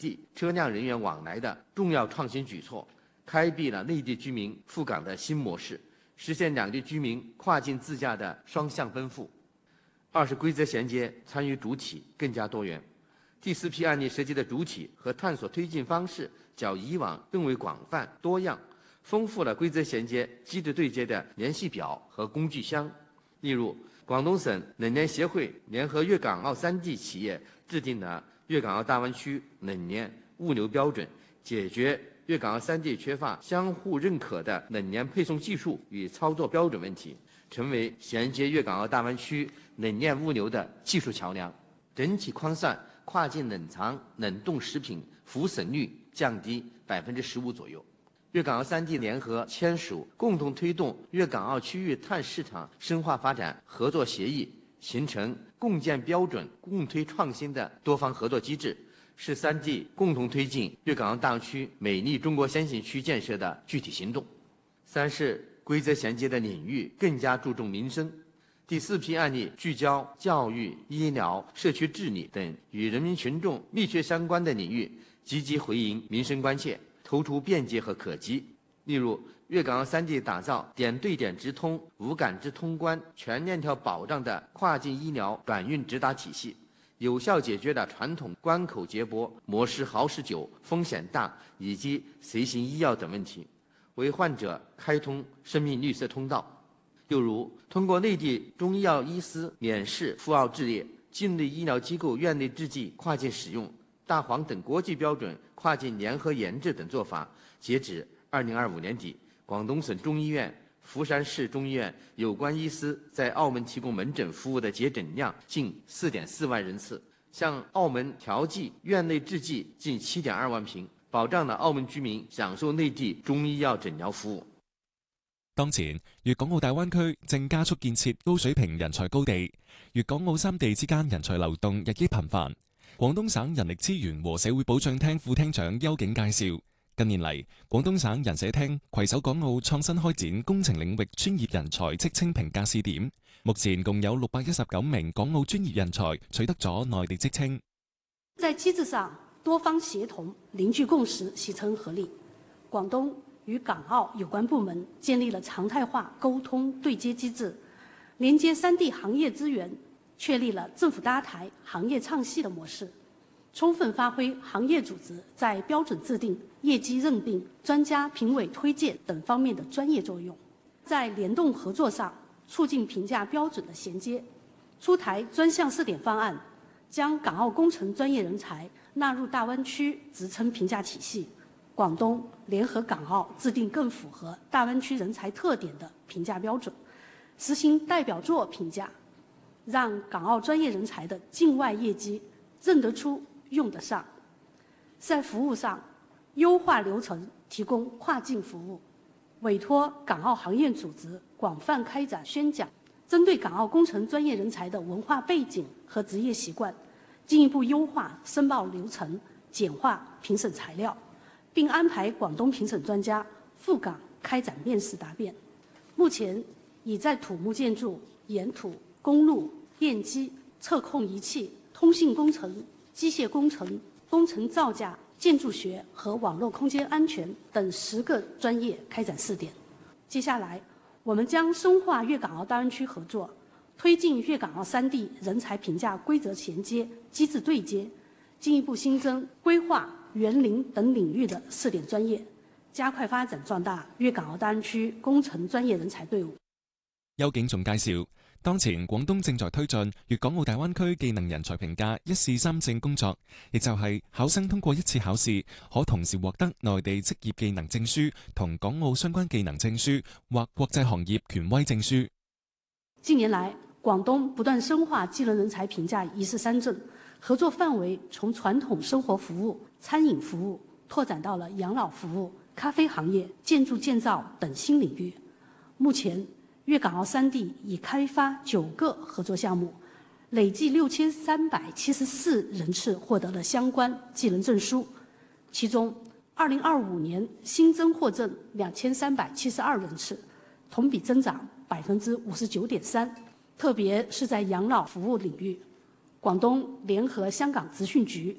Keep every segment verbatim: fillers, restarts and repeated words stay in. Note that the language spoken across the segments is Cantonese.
地车辆人员往来的重要创新举措，开辟了内地居民赴港的新模式，实现两地居民跨境自驾的双向奔赴。二是规则衔接参与主体更加多元。第四批案例涉及的主体和探索推进方式较以往更为广泛多样，丰富了规则衔接机制对接的联系表和工具箱。例如，广东省冷链协会联合粤港澳三地企业制定了粤港澳大湾区冷链物流标准，解决粤港澳三地缺乏相互认可的冷链配送技术与操作标准问题，成为衔接粤港澳大湾区冷链物流的技术桥梁。整体框算，跨境冷藏冷冻食品浮损率降低百分之十五左右。粤港澳三地联合签署共同推动粤港澳区域碳市场深化发展合作协议，形成共建标准、共推创新的多方合作机制，是三地共同推进粤港澳大湾区美丽中国先行区建设的具体行动。三是规则衔接的领域更加注重民生。第四批案例聚焦教育、医疗、社区治理等与人民群众密切相关的领域，积极回应民生关切，突出便捷和可及。例如，粤港澳三地打造点对点直通、无感知通关、全链条保障的跨境医疗转运直达体系，有效解决了传统关口接驳、模式耗时久、风险大以及随行医药等问题，为患者开通生命绿色通道。又如，通过内地中医药医师免试赴澳治列、境内医疗机构院内制剂跨境使用、大黄等国际标准跨境联合研制等做法，截止二零二五年底，广东省中医院、福山市中医院有关医师在澳门提供门诊服务的接诊量近四点四万人次，向澳门调剂院内制剂近七点二万瓶，保障了澳门居民享受内地中医药诊疗服务。 當前，粵港澳大灣區正加速建設高水平人才高地，粵港澳三地之間人才流動日益頻繁。廣東省人力資源和社會保障廳副廳長邱景介紹，近年嚟，廣東省人社廳攜手港澳創新開展工程領域專業人才職稱評價試點，目前共有六百一十九名港澳專業人才取得咗內地職稱。 在機制上，多方協同，凝聚共識，形成合力。廣東與港澳有關部門建立了常態化溝通對接機制，連接三地行業資源，確立了政府搭台、行業唱戲的模式，充分發揮行業組織在標準制定、業績認定、專家評委推薦等方面的專業作用。在聯動合作上，促進評價標準的銜接，出台專項試點方案，將港澳工程專業人才納入大灣區職稱評價體系。廣東聯合港澳制定更符合大灣區人才特點的評價標準，實行代表作評價，讓港澳專業人才的境外業績認得出、用得上。在服務上，優化流程，提供跨境服務，委託港澳行業組織廣泛開展宣講，針對港澳工程專業人才的文化背景和職業習慣，進一步優化申報流程，簡化評審材料，並安排廣東評審專家赴港開展面試答辯。目前已在土木建築、岩土、公路、電機、測控儀器、通信工程、機械工程、工程造價、建築學和網絡空間安全等十個專業開展試點。接下來，我們將深化粵港澳大灣區合作，推進粵港澳三地人才評價規則銜接、機制對接，進一步新增規劃、園林等領域的試點專業，加快發展壯大粵港澳大灣區工程專業人才隊伍。 邱景仲介紹，當前廣東正在推進粵港澳大灣區技能人才評價一試三證工作，亦就係考生通過一次考試，可同時獲得內地職業技能證書同港澳相關技能證書或國際行業權威證書。 近年來，廣東不斷深化技能人才評價一試三證，合作範圍從傳統生活服務、餐飲服務拓展到了養老服務、咖啡行業、建築建造等新領域。目前，粵港澳三地已開發九個合作項目，累計六千三百七十四人次獲得了相關技能證書，其中二零二五年新增獲證兩千三百七十二人次，同比增長百分之五十九點三。特別是在養老服務領域，廣東聯合香港職訓局、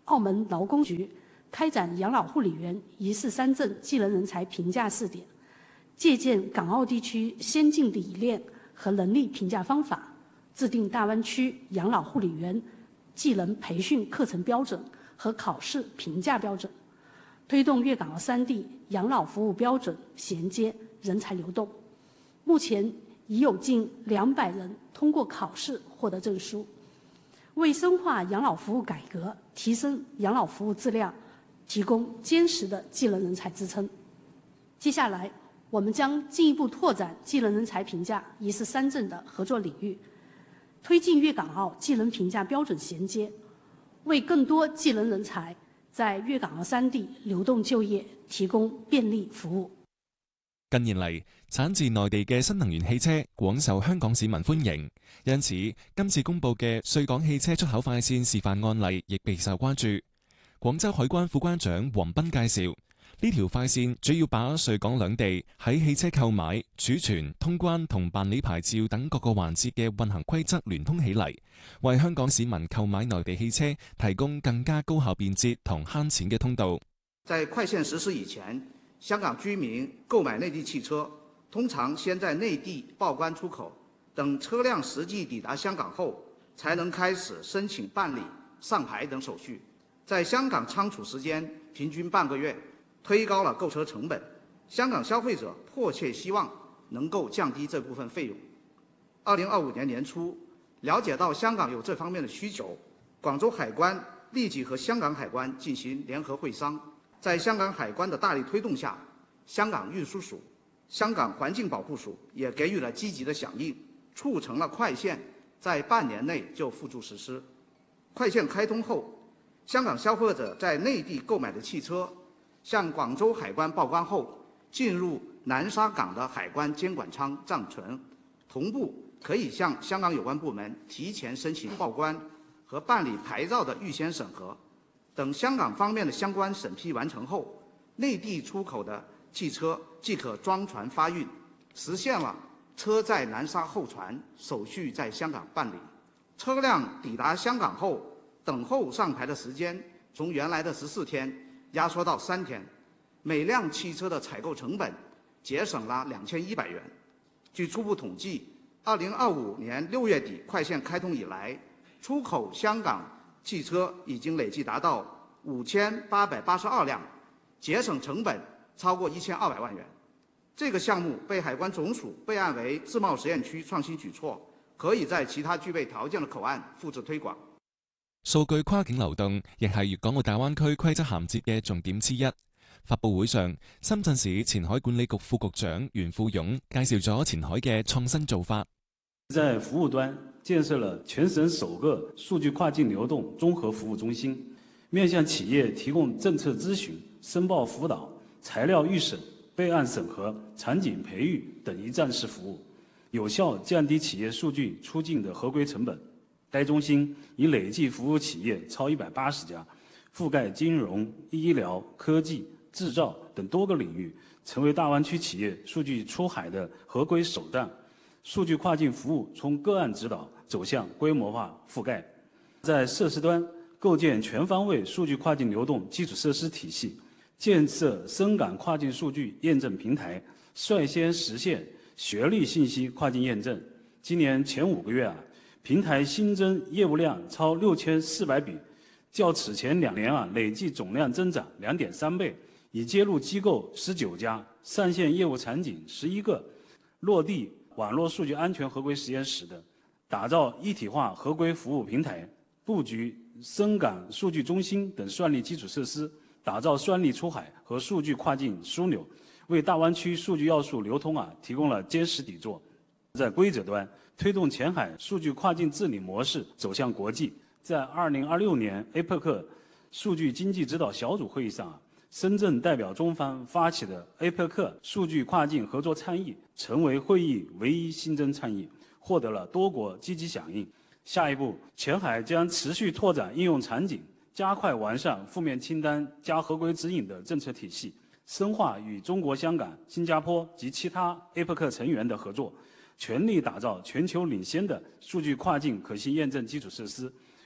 澳门劳工局开展养老护理员一市三证技能人才评价试点，借鉴港澳地区先进理念和能力评价方法，制定大湾区养老护理员技能培训课程标准和考试评价标准，推动粤港澳三地养老服务标准衔接人才流动。目前已有近两百人通过考试获得证书，为深化养老服务改革、提升养老服务质量提供坚实的技能人才支撑。接下来，我们将进一步拓展技能人才评价一市三证的合作领域，推进粤港澳技能评价标准衔接，为更多技能人才在粤港澳三地流動就業提供便利服務。 近年嚟，產自內地嘅新能源汽車廣受香港市民歡迎，因此今次公佈嘅穗港汽車出口快線示範案例亦備受關注。廣州海關副關長黃斌介紹，呢條快線主要把穗港兩地喺汽車購買、儲存、通關同辦理牌照等各個環節嘅運行規則聯通起嚟，為香港市民購買內地汽車提供更加高效便捷同慳錢嘅通道。 在快線實施以前，香港居民購買內地汽車，通常先在內地報關出口，等車輛實際抵達香港後，才能開始申請辦理、上牌等手續。在香港倉儲時間平均半個月，推高了購車成本。香港消費者迫切希望能夠降低這部分費用。二零二五年年初，了解到香港有這方面的需求，廣州海關立即和香港海關進行聯合會商。在香港海關的大力推動下，香港運輸署、香港環境保護署也給予了積極的響應，促成了快線在半年內就付諸實施。快線開通後，香港消費者在內地購買的汽車，向廣州海關報關後，進入南沙港的海關監管倉暫存，同步可以向香港有關部門提前申請報關和辦理牌照的預先審核。等香港方面的相關審批完成後，內地出口的汽車即可裝船發運，實現了車在南沙候船，手續在香港辦理。車輛抵達香港後，等候上牌的時間從原來的十四天壓縮到三天，每輛汽車的採購成本節省了兩千一百元。據初步統計，二零二五年六月底快線開通以來，出口香港汽車已經累計達到五千八百八十二輛，節省成本超過一千二百萬元。這個項目被海關總署備案為自貿實驗區創新舉措，可以在其他具備條件的口岸複製推廣。 數據跨境流動亦係粵港澳大灣區規則銜接嘅重點之一。發佈會上，深圳市前海管理局副局長袁富勇介紹咗前海嘅創新做法。 在服務端建設了全省首個數據跨境流動綜合服務中心，面向企業提供政策諮詢、申報輔導、材料預審、備案審核、場景培育等一站式服務，有效降低企業數據出境的合規成本。該中心已累計服務企業超一百八十家，覆蓋金融、醫療、科技、製造等多個領域，成為大灣區企業數據出海的合規手段。數據跨境服務從個案指導走向規模化覆蓋。在設施端構建全方位數據跨境流動基礎設施體系，建設深港跨境數據驗證平台，率先實現學歷信息跨境驗證。今年前五個月啊，平台新增業務量超六千四百筆，較此前兩年啊累計總量增長兩點三倍，已接入機構十九家，上線業務場景十一個，落地網絡數據安全合規實驗室的，打造一體化合規服務平台，布局深港數據中心等算力基礎設施，打造算力出海和數據跨境樞紐，為大灣區數據要素流通啊提供了堅實底座。在規則端，推動前海數據跨境治理模式走向國際。在二零二六年 A P E C 數據經濟指導小組會議上啊，深圳代表中方發起的 A P E C 數據跨境合作倡議，成為會議唯一新增倡議，獲得了多國積極響應。下一步，前海將持續拓展應用場景，加快完善負面清單加合規指引的政策體系，深化與中國香港、新加坡及其他 A P E C 成員的合作，全力打造全球領先的數據跨境可信驗證基礎設施，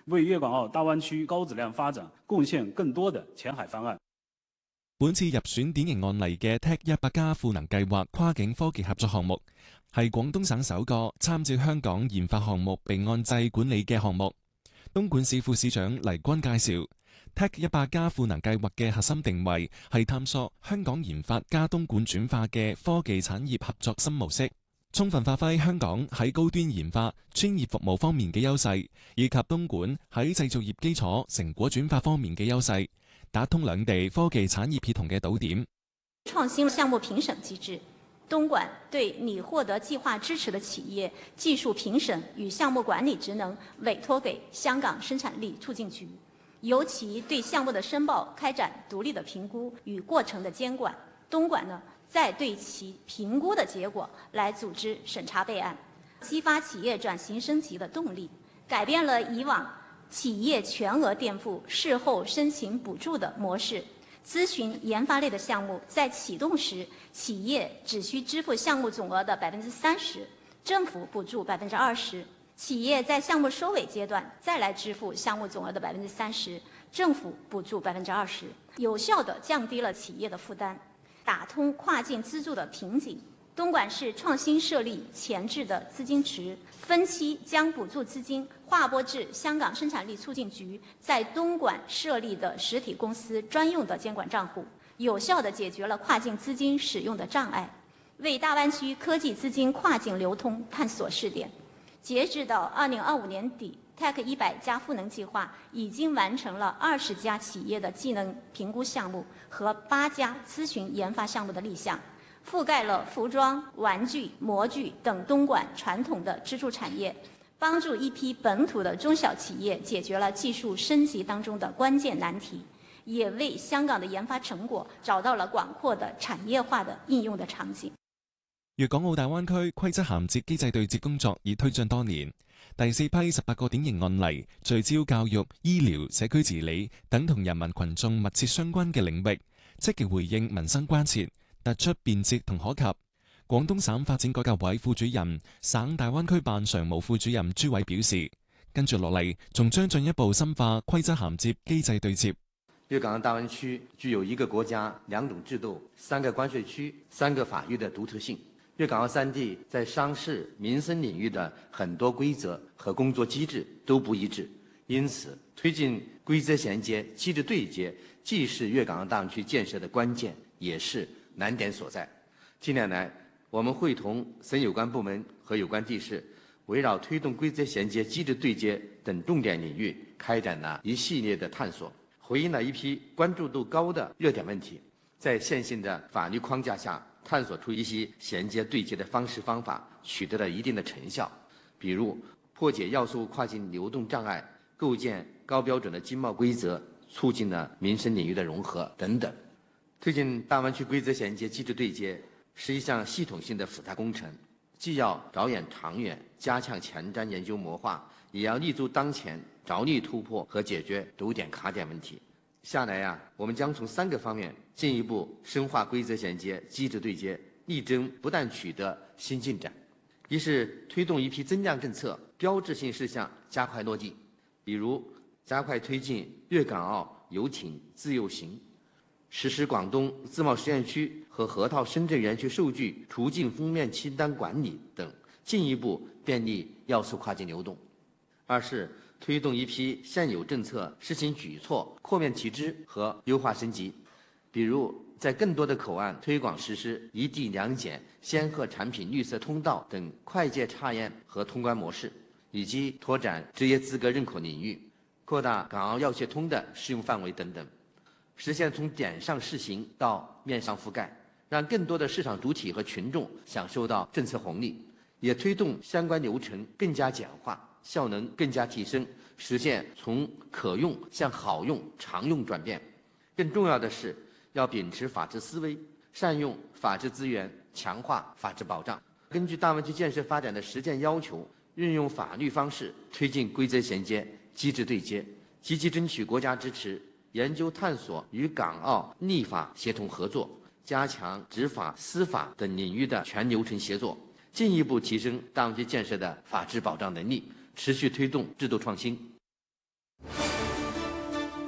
为粤港澳大灣區高質量發展貢獻更多的前海方案。 本次入選典型案例嘅 Tech 一百加賦能計劃跨境科技合作項目，係廣東省首個參照香港研發項目並按制管理嘅項目。東莞市副市長黎軍介紹 ，Tech 一百加賦能計劃嘅核心定位係探索香港研發加東莞轉化嘅科技產業合作新模式，充分發揮香港喺高端研發、專業服務方面嘅優勢，以及東莞喺製造業基礎成果轉化方面嘅優勢，打通兩地科技產業協同嘅島點。 創新項目評審機制，東莞對擬獲得計劃支持的企業技術評審與項目管理職能委託給香港生產力促進局，由其對項目的申報開展獨立的評估與過程的監管。東莞呢，再對其評估的結果來組織審查備案，激發企業轉型升級的動力，改變了以往企業全額墊付、事後申請補助的模式。諮詢研發類的項目在啟動時，企業只需支付項目總額的百分之三十，政府補助百分之二十；企業在項目收尾階段再來支付項目總額的百分之三十，政府補助百分之二十，有效地降低了企業的負擔，打通跨境資助的瓶頸。東莞市創新設立前置的資金池，分期將補助資金劃撥至香港生產力促進局在東莞設立的實體公司專用的監管賬戶，有效地解決了跨境資金使用的障礙，為大灣區科技資金跨境流通探索試點。截至到二零二五年底 ，Tech 一百加賦能計劃已經完成了二十家企業的技能評估項目和八家諮詢研發項目的立項。覆蓋了服裝、玩具、模具等東莞傳統的支柱產業，幫助一批本土的中小企業解決了技術升級當中的關鍵難題，也為香港的研發成果找到了廣闊的產業化的應用的場景。 粵港澳大灣區規則銜接機制對接工作已推進多年，第四批十八個典型案例聚焦教育、醫療、社區治理等同人民群眾密切相關嘅領域，積極回應民生關切，突出便捷同可及。廣東省發展改革委副主任、省大灣區辦常務副主任朱偉表示，跟住落嚟仲將進一步深化規則銜接機制對接。 粵港澳大灣區具有一個國家、兩種制度、三個關稅區、三個法域的獨特性。粵港澳三地在商事、民生領域的很多規則和工作機制都不一致，因此推進規則銜接、機制對接，既是粵港澳大灣區建設的關鍵，也是難點所在。近年來，我們會同省有關部門和有關地市，圍繞推動規則銜接、機制對接等重點領域，開展了一系列的探索，回應了一批關注度高的熱點問題，在現行的法律框架下，探索出一些銜接對接的方式方法，取得了一定的成效。比如破解要素跨境流動障礙，構建高標準的經貿規則，促進了民生領域的融合等等。推進大灣區規則銜接、機制對接是一項系統性的複雜工程，既要着眼長遠，加強前瞻研究謀劃，也要立足當前，着力突破和解決堵點卡點問題。下來呀、啊，我們將從三個方面進一步深化規則銜接、機制對接，力爭不斷取得新進展。一是推動一批增量政策標誌性事項加快落地，比如加快推進粵港澳遊艇自由行，實施廣東自貿實驗區和河套深圳園區數據出境封面清單管理等，進一步便利要素跨境流動。二是推動一批現有政策施行舉措擴面提質和優化升級，比如在更多的口岸推廣實施一地兩檢、仙鶴產品綠色通道等快捷查驗和通關模式，以及拓展職業資格認可領域，擴大港澳藥協通的適用範圍等等，實現從點上試行到面上覆蓋，讓更多的市場主體和群眾享受到政策紅利，也推動相關流程更加簡化，效能更加提升，實現從可用向好用、常用轉變。更重要的是，要秉持法治思維，善用法治資源，強化法治保障。根據大灣區建設發展的實踐要求，運用法律方式推進規則銜接、機制對接，積極爭取國家支持，研究探索與港澳立法協同合作，加強執法、司法等領域的全流程協作，進一步提升大灣區建設的法治保障能力，持續推動制度創新。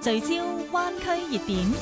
聚焦灣區熱點。